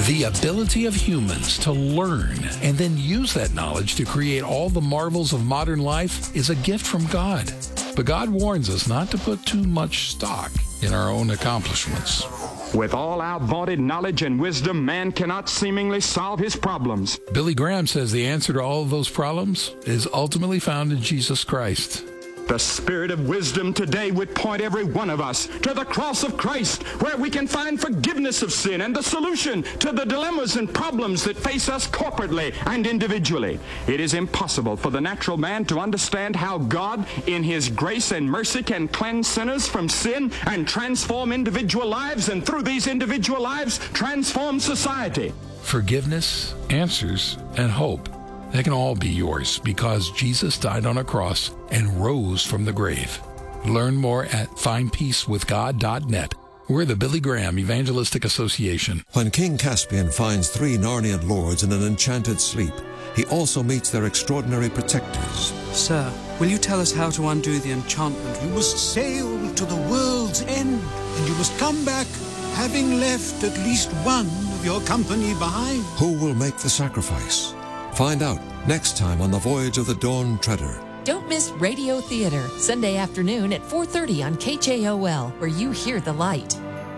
The ability of humans to learn and then use that knowledge to create all the marvels of modern life is a gift from God. But God warns us not to put too much stock in our own accomplishments. With all our vaunted knowledge and wisdom, man cannot seemingly solve his problems. Billy Graham says the answer to all of those problems is ultimately found in Jesus Christ. The spirit of wisdom today would point every one of us to the cross of Christ, where we can find forgiveness of sin and the solution to the dilemmas and problems that face us corporately and individually. It is impossible for the natural man to understand how God, in his grace and mercy, can cleanse sinners from sin and transform individual lives, and through these individual lives, transform society. Forgiveness, answers, and hope. They can all be yours because Jesus died on a cross and rose from the grave. Learn more at findpeacewithgod.net. We're the Billy Graham Evangelistic Association. When King Caspian finds 3 Narnian lords in an enchanted sleep, he also meets their extraordinary protectors. Sir, will you tell us how to undo the enchantment? You must sail to the world's end, and you must come back having left at least one of your company behind. Who will make the sacrifice? Find out next time on The Voyage of the Dawn Treader. Don't miss Radio Theater, Sunday afternoon at 4:30 on KJOL, where you hear the light.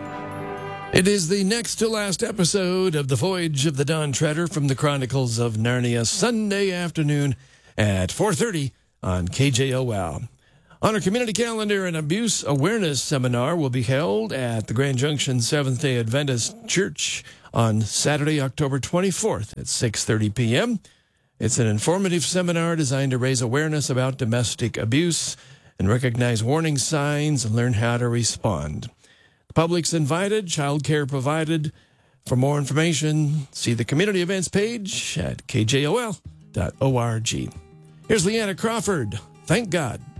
It is the next to last episode of The Voyage of the Dawn Treader from the Chronicles of Narnia, Sunday afternoon at 4:30 on KJOL. On our community calendar, an abuse awareness seminar will be held at the Grand Junction Seventh-day Adventist Church on Saturday, October 24th at 6:30 p.m. It's an informative seminar designed to raise awareness about domestic abuse and recognize warning signs and learn how to respond. The public's invited, childcare provided. For more information, see the community events page at kjol.org. Here's Leanna Crawford. Thank God.